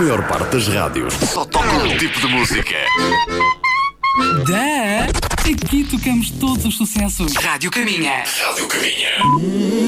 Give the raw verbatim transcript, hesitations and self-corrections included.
maior parte das rádios só tocam um tipo de música. Da! Aqui tocamos todos os sucessos. Rádio Caminha. Rádio Caminha.